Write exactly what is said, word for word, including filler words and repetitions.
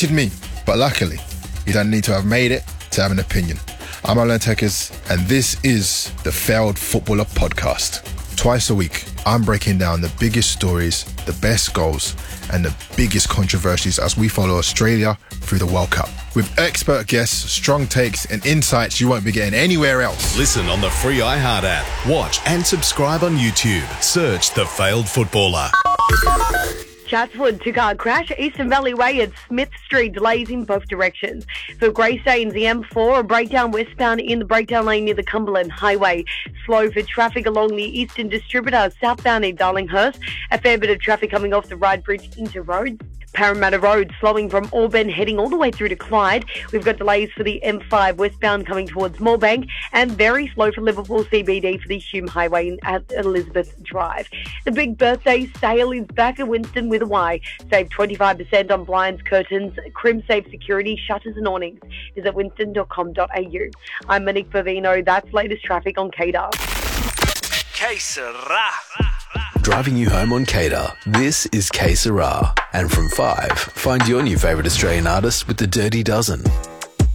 affected me, but luckily, you don't need to have made it to have an opinion. I'm Alan Tekers, and this is the Failed Footballer Podcast. Twice a week, I'm breaking down the biggest stories, the best goals, and the biggest controversies as we follow Australia through the World Cup. With expert guests, strong takes, and insights you won't be getting anywhere else. Listen on the free iHeart app. Watch and subscribe on YouTube. Search The Failed Footballer. Chatswood two-car crash, Eastern Valley Way at Smith Street, delays in both directions. For Greystanes, the M four, a breakdown westbound in the breakdown lane near the Cumberland Highway. Slow for traffic along the Eastern Distributor, southbound in Darlinghurst. A fair bit of traffic coming off the Ryde Bridge into Rhodes. Parramatta Road slowing from Auburn heading all the way through to Clyde. We've got delays for the M five westbound coming towards Moorebank, and very slow for Liverpool C B D for the Hume Highway at Elizabeth Drive. The big birthday sale is back at Winston with a Y. Save twenty-five percent on blinds, curtains, crim-safe security, shutters and awnings. Visit winston dot com dot a u. I'm Monique Bavino. That's latest traffic on K D A R. Que sera? Driving you home on K D A R. This is Que Sera. And from five, find your new favourite Australian artist with the Dirty Dozen.